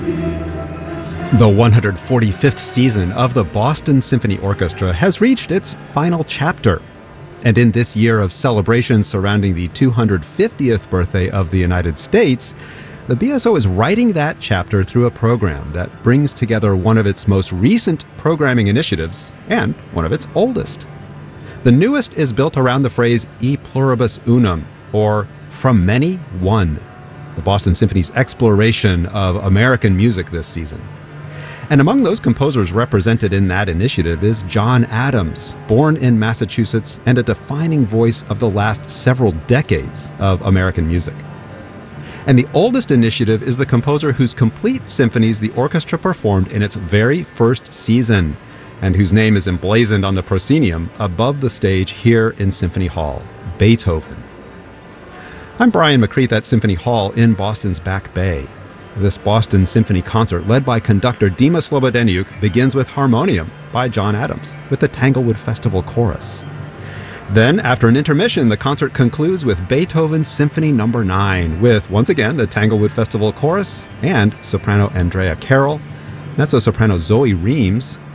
The 145th season of the Boston Symphony Orchestra has reached its final chapter. And in this year of celebration surrounding the 250th birthday of the United States, the BSO is writing that chapter through a program that brings together one of its most recent programming initiatives and one of its oldest. The newest is built around the phrase E pluribus unum, or from many, one, the Boston Symphony's exploration of American music this season. And among those composers represented in that initiative is John Adams, born in Massachusetts and a defining voice of the last several decades of American music. And the oldest initiative is the composer whose complete symphonies the orchestra performed in its very first season, and whose name is emblazoned on the proscenium above the stage here in Symphony Hall, Beethoven. I'm Brian McCreath at Symphony Hall in Boston's Back Bay. This Boston Symphony concert, led by conductor Dima Slobodeniuk, begins with Harmonium by John Adams, with the Tanglewood Festival Chorus. Then, after an intermission, the concert concludes with Beethoven's Symphony No. 9, with, once again, the Tanglewood Festival Chorus and soprano Andrea Carroll, mezzo-soprano Zoe Reams,